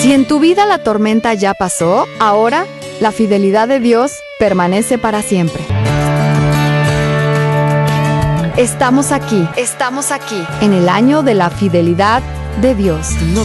Si en tu vida la tormenta ya pasó, ahora la fidelidad de Dios permanece para siempre. Estamos aquí, en el año de la fidelidad de Dios.